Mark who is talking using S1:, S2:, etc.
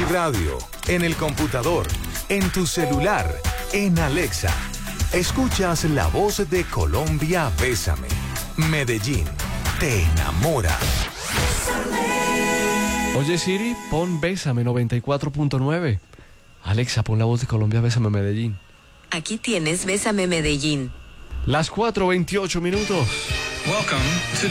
S1: Energy Radio, en el computador, en tu celular, en Alexa. Escuchas la voz de Colombia, Bésame. Medellín, te enamora.
S2: Oye Siri, pon Bésame 94.9. Alexa, pon la voz de Colombia, Bésame Medellín.
S3: Aquí tienes Bésame Medellín.
S2: Las 4:28 minutos.
S4: Welcome to